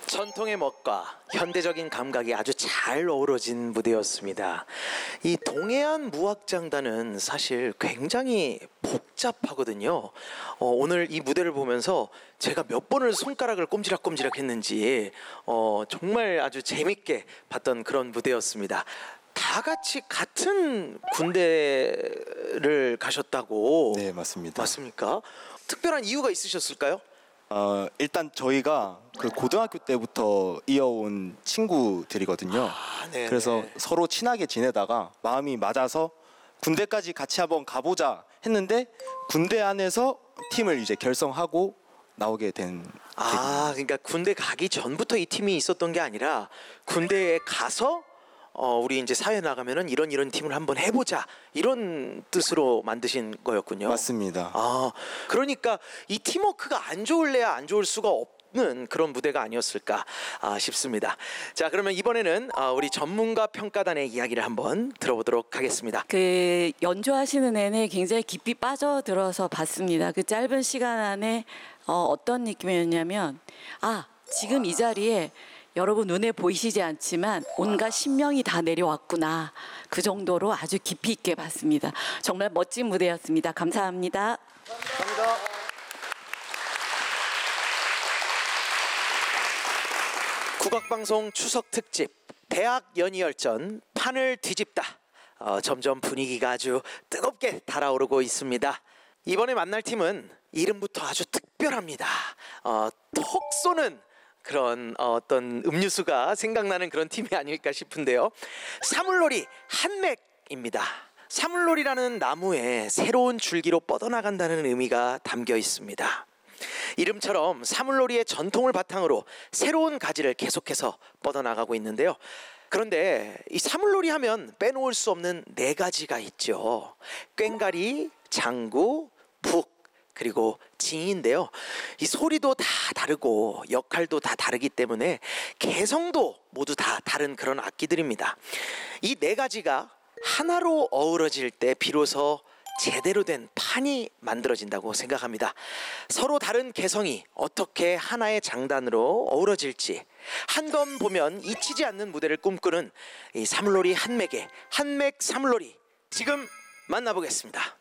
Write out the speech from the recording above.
전통의 멋과 현대적인 감각이 아주 잘 어우러진 무대였습니다. 이 동해안 무학장단은 사실 굉장히 복잡하거든요. 오늘 이 무대를 보면서 제가 몇 번을 손가락을 꼼지락꼼지락 했는지 정말 아주 재밌게 봤던 그런 무대였습니다. 다 같이 같은 군대를 가셨다고. 네, 맞습니다. 맞습니까? 특별한 이유가 있으셨을까요? 일단 저희가 그 고등학교 때부터 이어온 친구들이거든요. 네. 그래서 서로 친하게 지내다가 마음이 맞아서 군대까지 같이 한번 가보자 했는데 군대 안에서 팀을 이제 결성하고 나오게 된. 그러니까 군대 가기 전부터 이 팀이 있었던 게 아니라 군대에 가서 우리 이제 사회 나가면은 이런 팀을 한번 해보자 이런 뜻으로 만드신 거였군요. 맞습니다. 그러니까 이 팀워크가 안 좋을래야 안 좋을 수가 없는 그런 무대가 아니었을까 싶습니다. 자, 그러면 이번에는 우리 전문가 평가단의 이야기를 한번 들어보도록 하겠습니다. 그 연주하시는 내내 굉장히 깊이 빠져들어서 봤습니다. 그 짧은 시간 안에 어떤 느낌이었냐면 지금 이 자리에 여러분 눈에 보이시지 않지만 온갖 신명이 다 내려왔구나. 그 정도로 아주 깊이 있게 봤습니다. 정말 멋진 무대였습니다. 감사합니다. 감사합니다. 국악방송 추석 특집 대학 연희열전 판을 뒤집다. 점점 분위기가 아주 뜨겁게 달아오르고 있습니다. 이번에 만날 팀은 이름부터 아주 특별합니다. 톡 쏘는 그런 어떤 음료수가 생각나는 그런 팀이 아닐까 싶은데요. 사물놀이 한맥입니다. 사물놀이라는 나무에 새로운 줄기로 뻗어나간다는 의미가 담겨 있습니다. 이름처럼 사물놀이의 전통을 바탕으로 새로운 가지를 계속해서 뻗어나가고 있는데요. 그런데 이 사물놀이 하면 빼놓을 수 없는 네 가지가 있죠. 꽹가리, 장구, 북, 그리고 징인데요. 이 소리도 다 다르고 역할도 다 다르기 때문에 개성도 모두 다 다른 그런 악기들입니다. 이 네 가지가 하나로 어우러질 때 비로소 제대로 된 판이 만들어진다고 생각합니다. 서로 다른 개성이 어떻게 하나의 장단으로 어우러질지 한 번 보면 잊히지 않는 무대를 꿈꾸는 이 사물놀이 한맥의 한맥 사물놀이 지금 만나보겠습니다.